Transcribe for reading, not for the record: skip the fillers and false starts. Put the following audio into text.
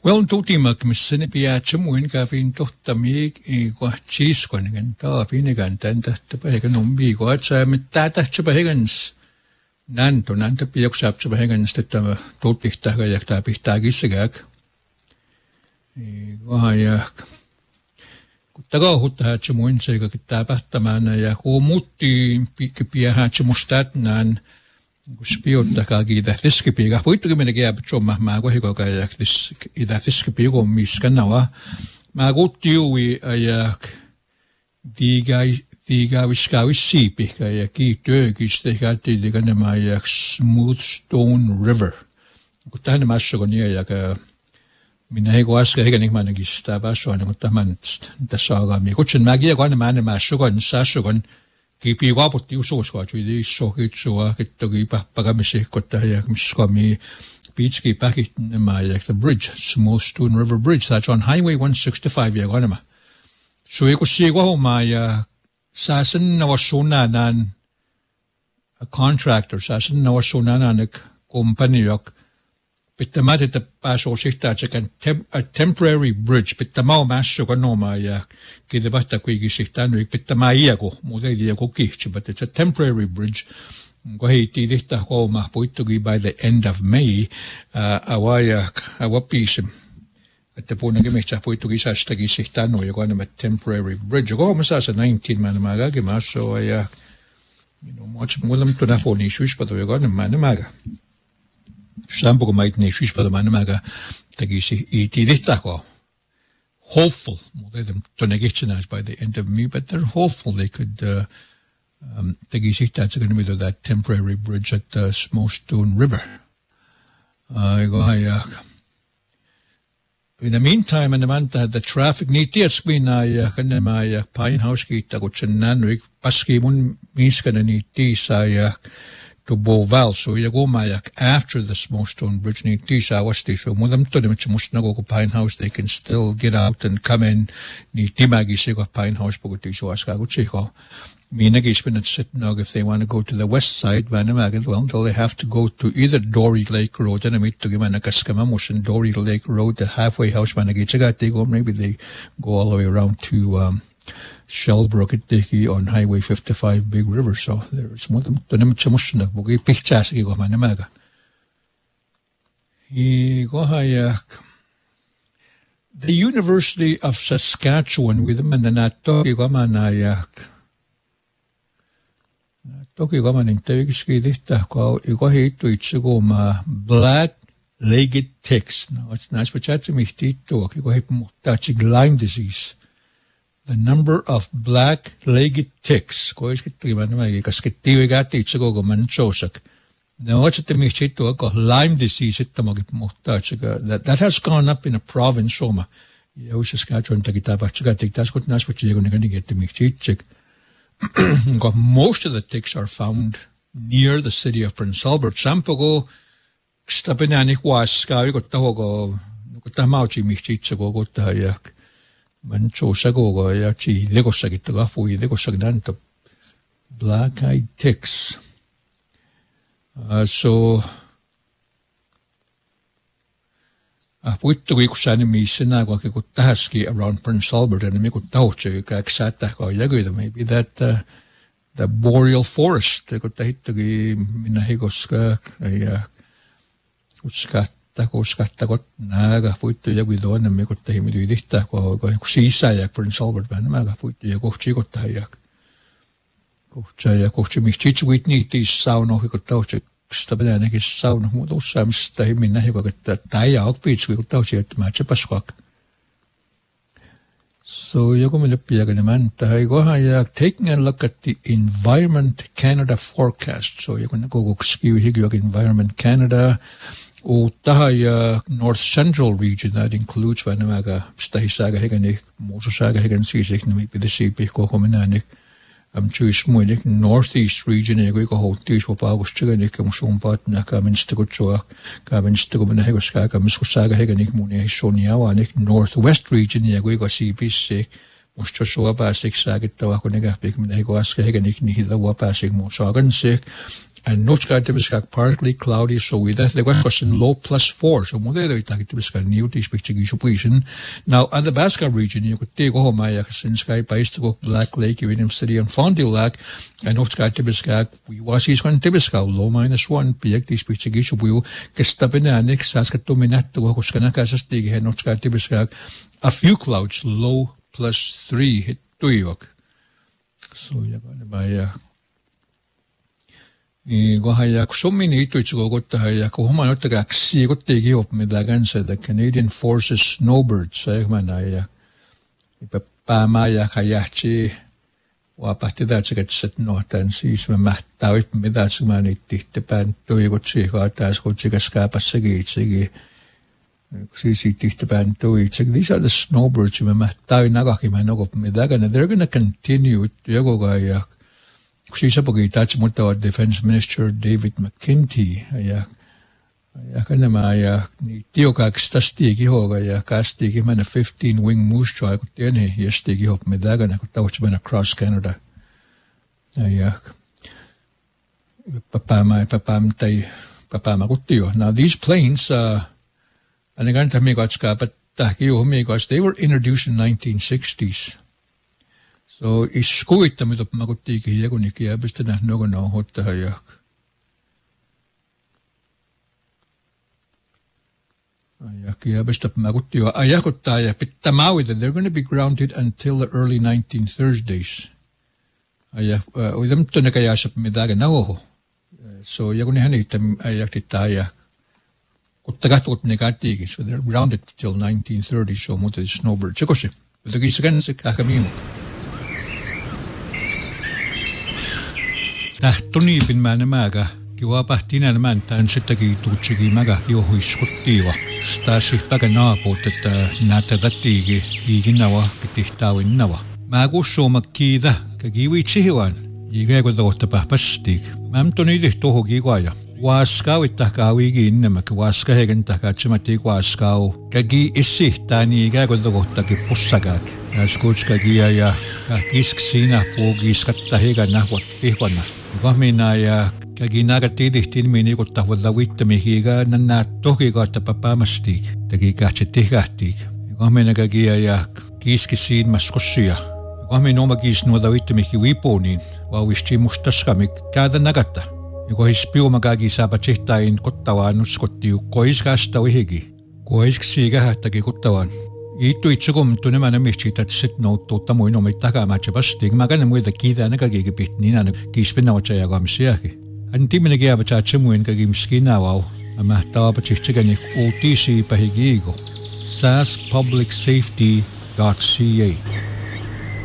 Well, totimak missene piacem uin kapin tohtamik igua chiskoningen ta pinigan tanta tapahegan umbi igua tsa mittata tsapahegens nanta piok sap tsapahegens tata totihtaga yak ta pihtagisagak igua yak kutaga hutta tsamuin sega kitapahtamana yak umutti pikipiaha tsamustatnan Guspiota kagi da thiskipi ga puitu ke menege abcho mago hiko ka yak this ida thiskipi go miskanawa mago tiwi ayak diga wiskawi sipi ka yaki tögis te gati diga ne ma yak Smooth Stone River kutane masho ni yak mina hego aska hega nik managis ta ba so ne kutaman ta saga mi kuchen magia go ne man masho go sasho go Kipi waputti usoskua tuli sohitsua kittogi pagamisi kottaja miskami beachki pakit like the bridge Smooth Stone River Bridge that's on Highway 165 ya ganama so ikusigwa humaya sasan nawasuna nan a contractor sasan nawasuna nan company yok Pitamati the paso sihta a temporary bridge pitamao masho ganoma ya kidebata kuigi sihtanu pitamaia go modeli go kich but it's a temporary bridge go hiti dihta go ma poitugi by the end of May awapism at the pona gemecha poitugi sastagi sihtanu ya gonna a temporary bridge go masasa 19 man magagi maso ya much mulam to na phone issues but we gonna manamaga Sampo might nishish but the manamaga tagisi itiditako. Hopeful, them to by the end of me, but they're hopeful they could tagisi that's going to be that temporary bridge at the Smooth Stone River. In the meantime, in the manta the traffic nitias quina kanema pine house kita gutsenanwik paski mun miskana nitisa to Beauval, so you go mayak after the Smooth Stone Bridge ni tisha wasti so mudam to dem chmusnago ko Pine House they can still get out and come in ni timagi sigo Pine House pogoti so aska go chiho minagis bin sit nog if they want to go to the west side vanamag well until they have to go to either Dory Lake Road and meet to give an akaskama motion Dory Lake Road the halfway house managichaga they go maybe they go all the way around to Shellbrook on Highway 55 Big River, so there's more than the Bugi Pichas go Manamaga. The University of Saskatchewan with them and the Natoki Gomanayak Toki Goman in Tegiski Ditako, Igohi to Ichigoma black legged ticks. Now it's nice, but that's a mihtito, Igohi touching Lyme disease. The number of black-legged ticks. Now, what's the Lyme disease? That has gone up in a province. Most of the ticks are found near the city of Prince Albert. Sampogo, Mancho Sagoga Yachi Legosagitafu, Legosagnanta black eyed ticks. So I put the Wikusani Sinago Taski around Prince Albert and Miko Tauche, Kaksatako Yaguda, maybe that the boreal forest, they got to hit the Minahigoska, Tako skattagot naga puittu jaguido on me kotta himi dihta ko siisa ja Prince Albert naga puittu ja kohchi kotta ja kohchi michich witni tis sauna ko kotta stabelane kis sauna muuta usamista himi nähi ko kotta taia okpits ko kotta et matcha paskak so joku me leppiaga ne manta go ja taking a look at the Environment Canada forecast so joku go skiu higio Environment Canada Tahaya North Central region that includes Vanamaga, Stahisaga Heganik, Mosasaga Hegan Sisik, maybe the Sipi Kohominanik, Jewish Munik, Northeast region, Ego Hotish, Wapagos Chiganik, Musumpat, Nakaminstagochoa, Kaminstagominahegoska, Miskosaga Heganik, Muni, Soniawanik, Northwest region, Ego CPC, Mustosoa Basik, Sagitawakonega, Pigminagoaska Heganik, Nihida Wapasik, Mosagan Sik. and North Sky Tibiskak partly cloudy, so with that the west was in low +4. So more they take Tibiskak new this picture position. Now at the Basca region, you could take home my in Sky Base to go Black Lake, William City and Fondue Lake, and North Sky Tibiskak, we was is one Tibiskak, low -1, Piak this picture Gishubu, Kestabinanik, Saskatominat, Hoskanakasas, Dig, North Sky Tibiskak, a few clouds, low +3 hit Tuyok. So you're going to buy so many to go to the Canadian Forces Snowbirds, Pamaya Hayachi, Wapatida gets set north and sees my mat out that's money to pan to you got see what as go chigascapa sigi. These are the snowbirds you met Nagaki Manogo Medagan, and they're going to continue to Yagogaya. That's what our Defense Minister David McKenty, Tiokak Stastigi Hoga, Castigi man a 15-wing moose track, then he stigi up Medagan, I could touch man across Canada. Now these planes, and again, they were introduced in 1960s. So is skuit damit op magutiki yaguniki abistana nogono hotta hayak. Ayaki abistap magutio ayakotaya pitamawi that they're going to be grounded until the early 1930s. Ayak udam tonakayasap midaga naoho. So yagunihan ayakitaya. So they're grounded till 1930, so much the snowbird. Chikoshi. The Gisgan Kakamino. Tony bin Manamaga, Kiwapatina man, Tansitagi to Chigimaga, Yohuiskutiva, Stasi Paganapo, Natadati, Giginawa, Kititawin Nawa. Mago so Makida, Kagiwi Chihuan, Yigago the Papastik, Mamtoni de Tohogiwaya. Waskau itakawi in Makawaska Hagan Takachimati Waskau, Kagi isi Tani Gago Taki Pusagak, as Coach Kagia, Kakisk Sina, Pogis Katahega Nahwat Tiwana. Gominaya, Kaginagati, 10 minutes with the wit to Mihiga, Nana Toki got the Papamastik, the Gigachitigatik. Gominagagia, Kiskisin Mascosia. Gominomagis no the wit to Miki Wiponin, while we still Mustaskamic, Kada Nagata. Ko hispio magagi sa in Kotawan Scottiu, Kois Gasta Wihigi, Kois Siga Taki Kotawan. Itu Ichugum to Nemanamichi that sit no to Tamuino Mitaka Machabastig, Maganam with the key than a gigabit Nina Kispinawachayagam Siaki. And Timinagia Bachachimuin Kagim Skinawa, a Mahta Bachichigani OTC Pahigigo, saskpublicsafety.ca.